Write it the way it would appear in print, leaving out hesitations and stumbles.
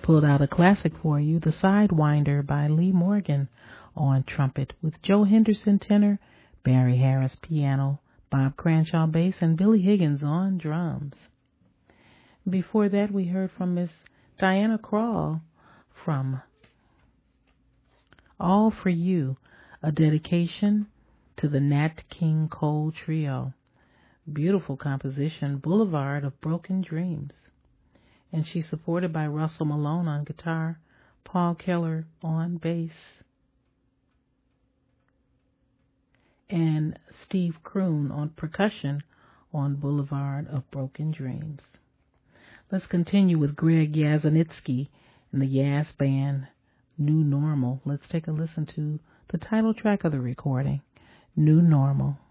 pulled out a classic for you, The Sidewinder by Lee Morgan on trumpet, with Joe Henderson tenor, Barry Harris piano, Bob Cranshaw bass, and Billy Higgins on drums. Before that, we heard from Miss Diana Krall from All For You, a dedication to the Nat King Cole Trio. Beautiful composition, Boulevard of Broken Dreams. And she's supported by Russell Malone on guitar, Paul Keller on bass, and Steve Kroon on percussion on Boulevard of Broken Dreams. Let's continue with Greg Yazanitsky and the Yaz Band, New Normal. Let's take a listen to the title track of the recording, New Normal.